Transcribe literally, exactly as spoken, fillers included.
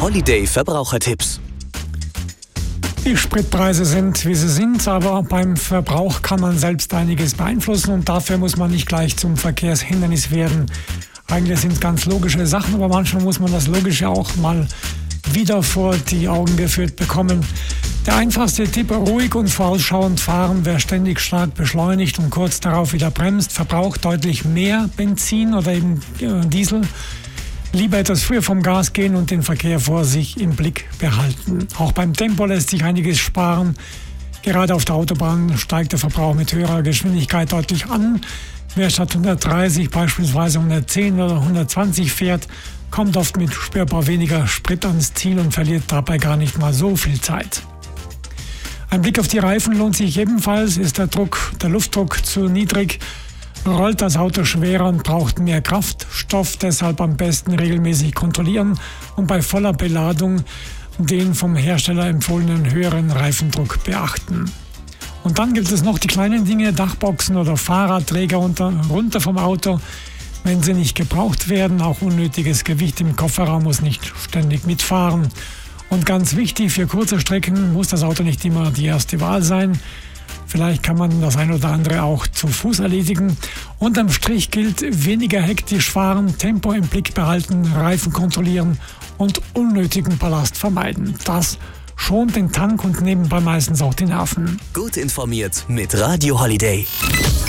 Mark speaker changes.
Speaker 1: Holiday Verbrauchertipps.
Speaker 2: Die Spritpreise sind, wie sie sind, aber beim Verbrauch kann man selbst einiges beeinflussen und dafür muss man nicht gleich zum Verkehrshindernis werden. Eigentlich sind es ganz logische Sachen, aber manchmal muss man das Logische auch mal wieder vor die Augen geführt bekommen. Der einfachste Tipp: ruhig und vorausschauend fahren. Wer ständig stark beschleunigt und kurz darauf wieder bremst, verbraucht deutlich mehr Benzin oder eben Diesel. Lieber etwas früher vom Gas gehen und den Verkehr vor sich im Blick behalten. Auch beim Tempo lässt sich einiges sparen. Gerade auf der Autobahn steigt der Verbrauch mit höherer Geschwindigkeit deutlich an. Wer statt hundertdreißig beispielsweise hundertzehn oder hundertzwanzig fährt, kommt oft mit spürbar weniger Sprit ans Ziel und verliert dabei gar nicht mal so viel Zeit. Ein Blick auf die Reifen lohnt sich ebenfalls. Ist der Druck, der Luftdruck zu niedrig, rollt das Auto schwerer und braucht mehr Kraftstoff. Deshalb am besten regelmäßig kontrollieren und bei voller Beladung den vom Hersteller empfohlenen höheren Reifendruck beachten. Und dann gibt es noch die kleinen Dinge: Dachboxen oder Fahrradträger unter, runter vom Auto, wenn sie nicht gebraucht werden. Auch unnötiges Gewicht im Kofferraum muss nicht ständig mitfahren. Und ganz wichtig, für kurze Strecken muss das Auto nicht immer die erste Wahl sein. Vielleicht kann man das ein oder andere auch zu Fuß erledigen. Unterm Strich gilt: weniger hektisch fahren, Tempo im Blick behalten, Reifen kontrollieren und unnötigen Ballast vermeiden. Das schont den Tank und nebenbei meistens auch die Nerven.
Speaker 1: Gut informiert mit Radio Holiday.